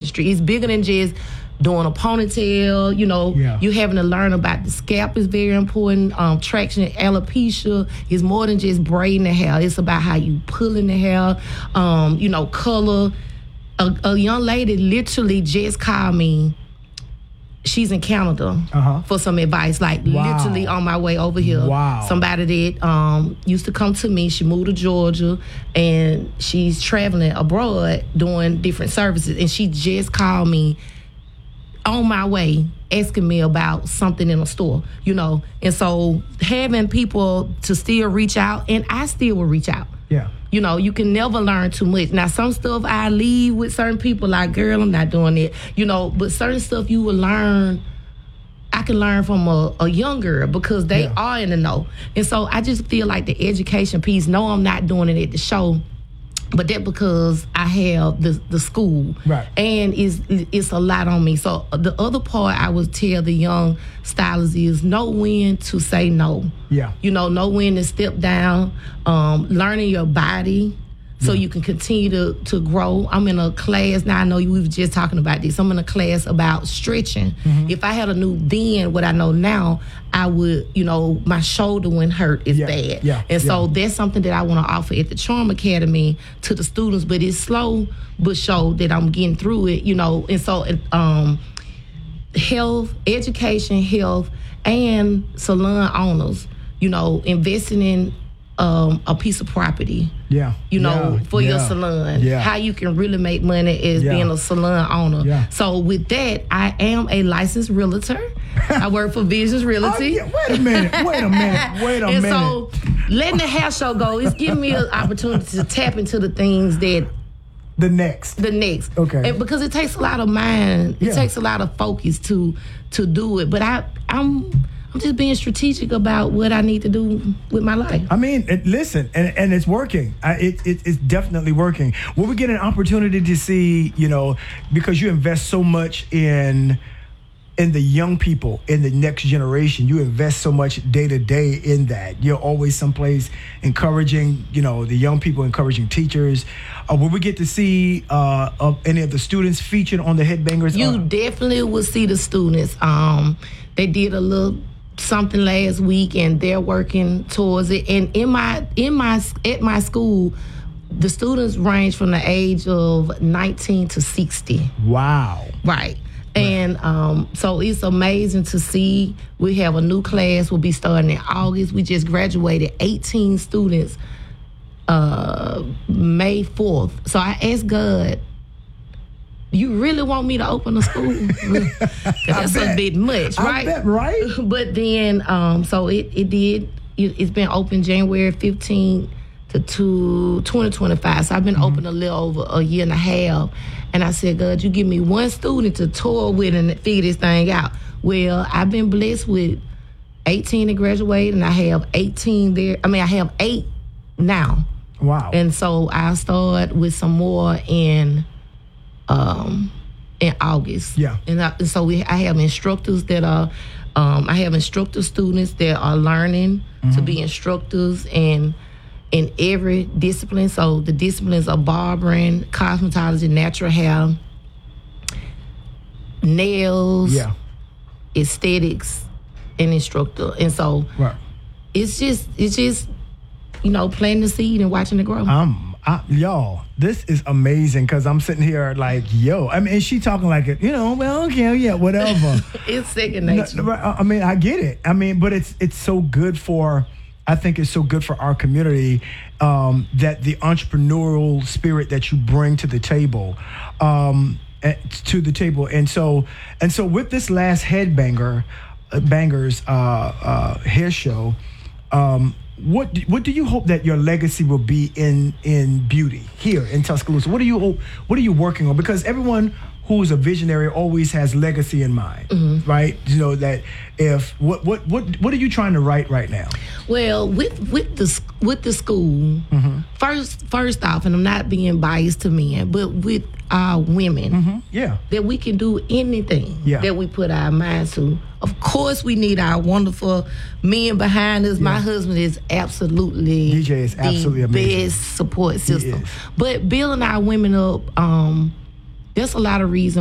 dentistry. It's bigger than just doing a ponytail. You having to learn about the scalp is very important. Traction, alopecia is more than just braiding the hair. It's about how you pulling the hair. Color. A young lady literally just called me. She's in Canada for some advice, literally on my way over here. Wow. Somebody that used to come to me, she moved to Georgia, and she's traveling abroad doing different services. And she just called me on my way asking me about something in a store, And so having people to still reach out, and I still will reach out. Yeah. You can never learn too much. Now, some stuff I leave with certain people, like, girl, I'm not doing it. But certain stuff you will learn, I can learn from a young girl because they are in the know. And so I just feel like the education piece, no, I'm not doing it at the show, but that because I have the school. Right. And it's a lot on me. So the other part I would tell the young stylists is know when to say no. Yeah. Know when to step down, learning your body so you can continue to grow. I'm in a class now. I know we were just talking about this. I'm in a class about stretching. If I had a new then what I know now, I would, my shoulder when hurt is bad. Yeah. And so that's something that I want to offer at the Charm Academy to the students. But it's slow but sure that I'm getting through it, And so health, education, health, and salon owners, investing in a piece of property. For your salon. How you can really make money is being a salon owner. So with that, I am a licensed realtor. I work for Visions Realty. Wait a minute. And so letting the hair show go, it's giving me an opportunity to tap into the things that The next. Okay. And because it takes a lot of mind, it takes a lot of focus to do it. But I'm just being strategic about what I need to do with my life. I mean, listen, and it's working. It's definitely working. Will we get an opportunity to see, because you invest so much in the young people, in the next generation, you invest so much day to day in that. You're always someplace encouraging, the young people, encouraging teachers. Will we get to see any of the students featured on the Headbangers? You definitely will see the students. They did a little something last week, and they're working towards it. And at my school, the students range from the age of 19 to 60. Wow. Right. And so it's amazing to see. We have a new class. We'll be starting in August. We just graduated 18 students May 4th. So I asked God, you really want me to open a school? That's a bit much, right? I bet, right? But then, so it did. It's been open January 15th to 2025. So I've been open a little over a year and a half. And I said, God, you give me one student to tour with and figure this thing out. Well, I've been blessed with 18 to graduate, and I have 18 there. I have 8 now. Wow. And so I'll start with some more in August. Yeah. And so I have instructors that are, I have instructor students that are learning to be instructors in every discipline. So the disciplines are barbering, cosmetology, natural hair, nails, aesthetics, and instructor. And so it's just planting the seed and watching it grow. Y'all, this is amazing because I'm sitting here like, and she talking like it, whatever. It's second nature. No, I get it. But it's so good for, I think it's so good for our community that the entrepreneurial spirit that you bring to the table, And so with this last Bangers hair show, what do you hope that your legacy will be in beauty here in Tuscaloosa? What are you working on? Because everyone who's a visionary always has legacy in mind, right? That if what are you trying to write right now? Well, with the school, first off, and I'm not being biased to men, but with our women, that we can do anything that we put our minds to. Of course, we need our wonderful men behind us. My husband is absolutely DJ is absolutely amazing. Best support system. But building our women up, there's a lot of reasons